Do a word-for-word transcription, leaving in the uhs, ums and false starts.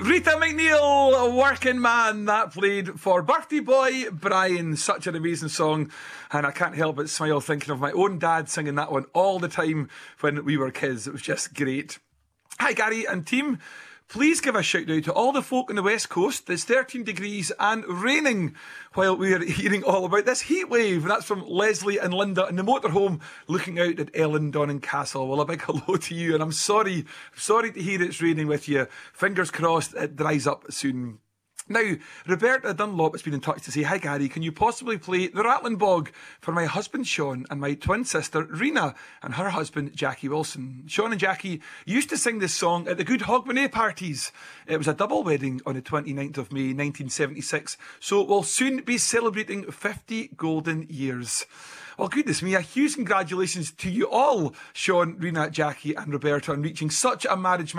Rita McNeil, a working man, that played for birthday boy Brian. Such an amazing song, and I can't help but smile thinking of my own dad singing that one all the time when we were kids. It was just great. Hi Gary and team, please give a shout out to all the folk on the west coast. It's thirteen degrees and raining while we are hearing all about this heat wave. That's from Leslie and Linda in the motorhome looking out at Ellen Donnan Castle. Well, a big hello to you, and I'm sorry, sorry to hear it's raining with you. Fingers crossed it dries up soon. Now, Roberta Dunlop has been in touch to say, hi Gary, can you possibly play The Rattling Bog for my husband Sean and my twin sister Rena and her husband Jackie Wilson. Sean and Jackie used to sing this song at the Good Hogmanay parties. It was a double wedding on the twenty-ninth of May nineteen seventy-six, so we'll soon be celebrating fifty golden years. Well, goodness me, a huge congratulations to you all, Sean, Rena, Jackie and Roberta, on reaching such a marriage